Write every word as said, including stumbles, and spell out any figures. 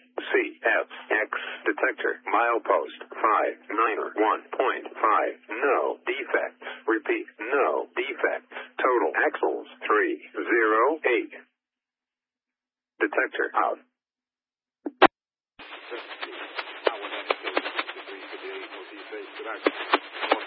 C F X detector milepost five nine one point five. No defects. Repeat, no defects. Total axles three zero eight. Detector out. I would have to say, no defects.